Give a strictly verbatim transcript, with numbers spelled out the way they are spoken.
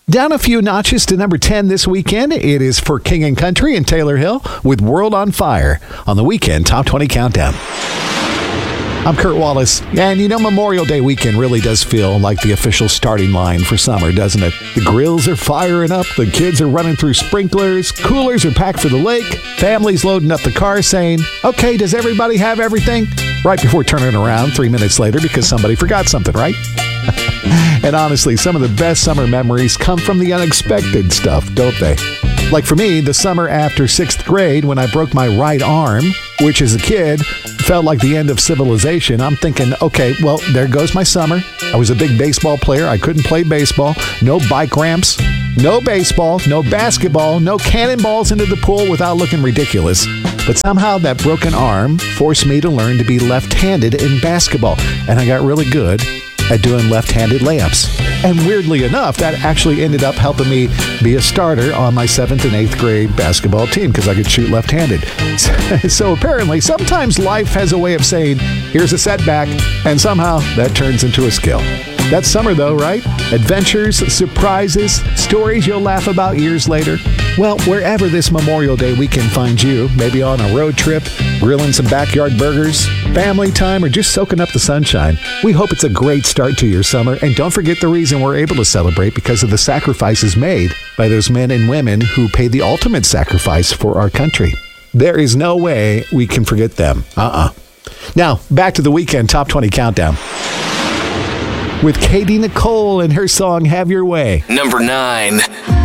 Down a few notches to number ten this weekend. It is for King and Country and Taylor Hill with World on Fire on the Weekend Top twenty Countdown. I'm Kurt Wallace, and you know Memorial Day weekend really does feel like the official starting line for summer, doesn't it? The grills are firing up, the kids are running through sprinklers, coolers are packed for the lake, families loading up the car saying, okay, does everybody have everything? Right before turning around three minutes later because somebody forgot something, right? And honestly, some of the best summer memories come from the unexpected stuff, don't they? Like for me, the summer after sixth grade when I broke my right arm, which as a kid felt like the end of civilization. I'm thinking, okay, well, there goes my summer. I was a big baseball player. I couldn't play baseball. No bike ramps, no baseball, no basketball, no cannonballs into the pool without looking ridiculous. But somehow that broken arm forced me to learn to be left-handed in basketball, and I got really good at doing left-handed layups. And weirdly enough, that actually ended up helping me be a starter on my seventh and eighth grade basketball team because I could shoot left-handed. So apparently, sometimes life has a way of saying, here's a setback, and somehow that turns into a skill. That's summer though, right? Adventures, surprises, stories you'll laugh about years later. Well, wherever this Memorial Day weekend finds you, maybe on a road trip, grilling some backyard burgers, family time, or just soaking up the sunshine, we hope it's a great start to your summer. And don't forget the reason we're able to celebrate because of the sacrifices made by those men and women who paid the ultimate sacrifice for our country. There is no way we can forget them. Uh-uh. Now, back to the Weekend Top twenty Countdown with Katie Nicole and her song Have Your Way. Number nine.